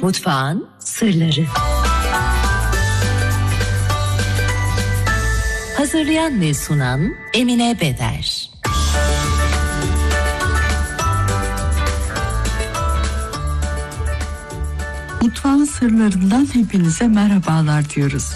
Mutfağın sırları. Hazırlayan ve sunan Emine Beder. Mutfağın sırlarından hepinize merhabalar diyoruz.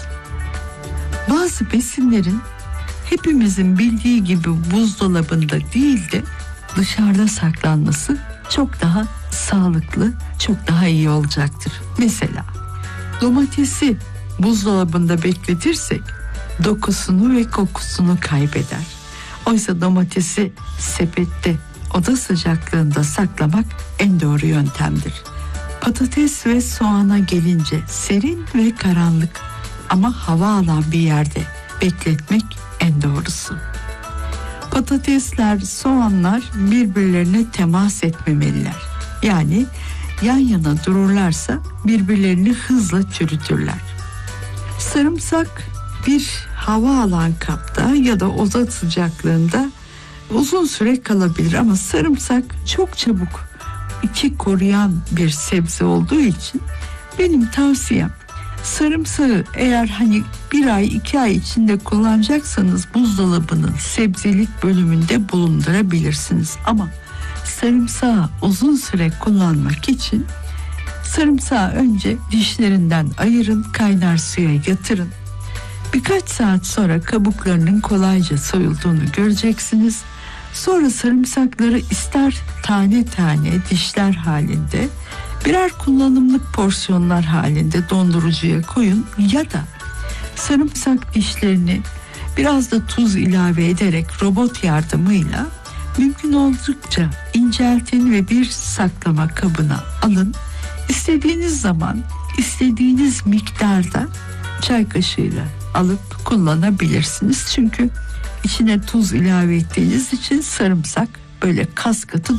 Bazı besinlerin hepimizin bildiği gibi buzdolabında değil de dışarıda saklanması çok daha sağlıklı, çok daha iyi olacaktır. Mesela domatesi buzdolabında bekletirsek dokusunu ve kokusunu kaybeder. Oysa domatesi sepette, oda sıcaklığında saklamak en doğru yöntemdir. Patates ve soğana gelince serin ve karanlık ama hava alan bir yerde bekletmek en doğrusu. Patatesler, soğanlar birbirlerine temas etmemeliler. Yani yan yana dururlarsa birbirlerini hızla çürütürler. Sarımsak bir hava alan kapta ya da oda sıcaklığında uzun süre kalabilir ama sarımsak çok çabuk içi koruyan bir sebze olduğu için benim tavsiyem sarımsağı eğer bir ay 2 ay içinde kullanacaksanız buzdolabının sebzelik bölümünde bulundurabilirsiniz. Ama sarımsağı uzun süre kullanmak için sarımsağı önce dişlerinden ayırın, kaynar suya yatırın. Birkaç saat sonra kabuklarının kolayca soyulduğunu göreceksiniz. Sonra sarımsakları ister tane tane dişler halinde, birer kullanımlık porsiyonlar halinde dondurucuya koyun ya da sarımsak dişlerini biraz da tuz ilave ederek robot yardımıyla mümkün oldukça inceltin ve bir saklama kabına alın. İstediğiniz zaman, istediğiniz miktarda çay kaşığıyla alıp kullanabilirsiniz. Çünkü içine tuz ilave ettiğiniz için sarımsak böyle kas katı